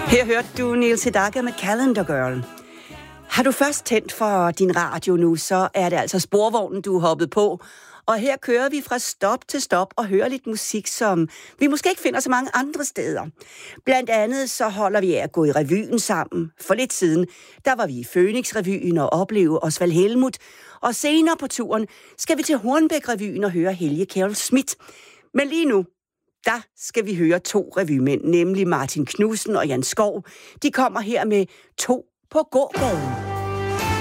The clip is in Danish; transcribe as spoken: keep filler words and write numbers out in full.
Her hørte du Neil Sedaka med Calendar Girl. Har du først tændt for din radio nu, så er det altså sporvognen, du er hoppet på. Og her kører vi fra stop til stop og hører lidt musik, som vi måske ikke finder så mange andre steder. Blandt andet så holder vi af at gå i revyen sammen. For lidt siden, der var vi i Fønix-revyen og opleve Osvald Helmuth. Og senere på turen skal vi til Hornbæk-revyen og høre Helge Carol Schmidt. Men lige nu, der skal vi høre to revymænd, nemlig Martin Knudsen og Jan Skov. De kommer her med To på gågaden.